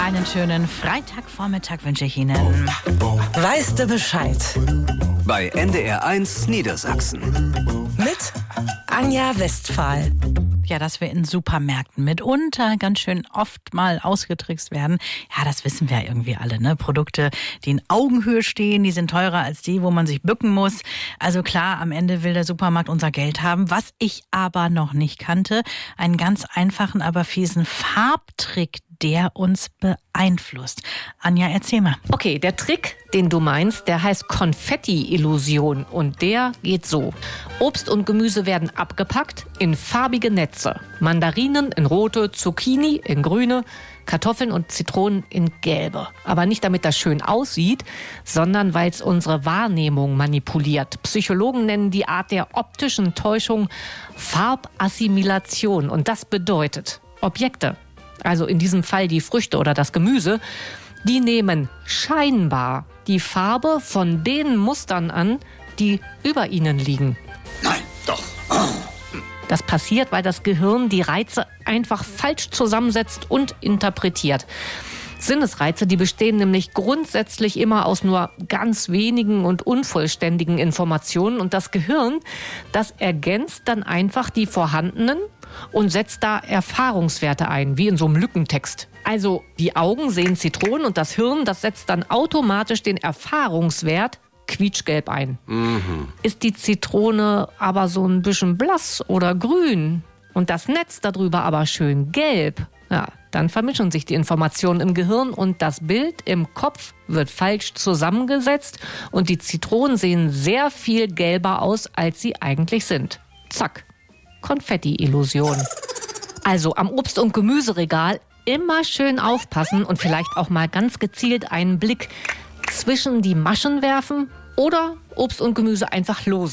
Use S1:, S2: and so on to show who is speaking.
S1: Einen schönen Freitagvormittag wünsche ich Ihnen.
S2: Weißt du Bescheid?
S3: Bei NDR1 Niedersachsen.
S2: Mit Anja Westphal.
S1: Ja, dass wir in Supermärkten mitunter ganz schön oft mal ausgetrickst werden. Ja, das wissen wir ja irgendwie alle, ne? Produkte, die in Augenhöhe stehen, die sind teurer als die, wo man sich bücken muss. Also klar, am Ende will der Supermarkt unser Geld haben. Was ich aber noch nicht kannte, einen ganz einfachen, aber fiesen Farbtrick, der uns beeinflusst. Anja, erzähl mal.
S4: Okay, der Trick, den du meinst, der heißt Konfetti-Illusion und der geht so. Obst und Gemüse werden abgepackt in farbige Netze. Mandarinen in rote, Zucchini in grüne, Kartoffeln und Zitronen in gelbe. Aber nicht damit das schön aussieht, sondern weil es unsere Wahrnehmung manipuliert. Psychologen nennen die Art der optischen Täuschung Farbassimilation. Und das bedeutet, Objekte, also in diesem Fall die Früchte oder das Gemüse, die nehmen scheinbar die Farbe von den Mustern an, die über ihnen liegen.
S5: Nein, doch.
S4: Das passiert, weil das Gehirn die Reize einfach falsch zusammensetzt und interpretiert. Sinnesreize, die bestehen nämlich grundsätzlich immer aus nur ganz wenigen und unvollständigen Informationen. Und das Gehirn, das ergänzt dann einfach die vorhandenen und setzt da Erfahrungswerte ein, wie in so einem Lückentext. Also die Augen sehen Zitronen und das Hirn, das setzt dann automatisch den Erfahrungswert quietschgelb ein. Ist die Zitrone aber so ein bisschen blass oder grün und das Netz darüber aber schön gelb, ja, dann vermischen sich die Informationen im Gehirn und das Bild im Kopf wird falsch zusammengesetzt und die Zitronen sehen sehr viel gelber aus, als sie eigentlich sind. Zack, Konfetti-Illusion. Also am Obst- und Gemüseregal immer schön aufpassen und vielleicht auch mal ganz gezielt einen Blick zwischen die Maschen werfen oder Obst und Gemüse einfach los.